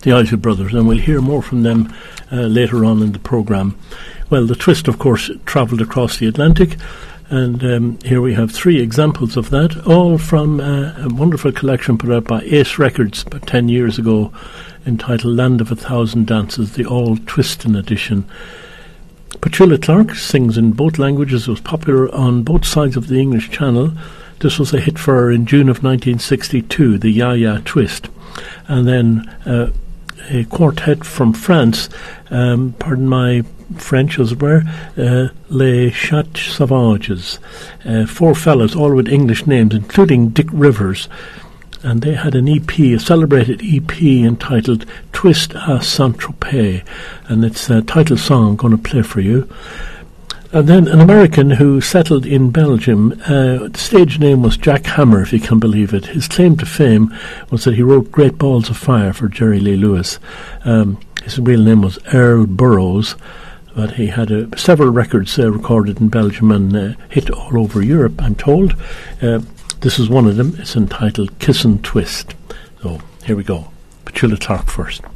the Isley Brothers, and we'll hear more from them later on in the programme. Well, the twist, of course, travelled across the Atlantic, and here we have 3 examples of that, all from a wonderful collection put out by Ace Records about 10 years ago, entitled Land of a Thousand Dances, the All Twistin' edition. Petula Clark sings in both languages, was popular on both sides of the English Channel. This was a hit for her in June of 1962, the Ya Ya Twist. And then a quartet from France, pardon my French as it were, Les Chat Sauvages. 4 fellows, all with English names, including Dick Rivers. And they had an EP, a celebrated EP entitled Twist à Saint-Tropez. And it's a title song I'm going to play for you. And then an American who settled in Belgium, the stage name was Jack Hammer, if you can believe it. His claim to fame was that he wrote Great Balls of Fire for Jerry Lee Lewis. His real name was Earl Burroughs, but he had several records recorded in Belgium and hit all over Europe, I'm told. This is one of them. It's entitled Kiss and Twist. So here we go. Petula Clark first.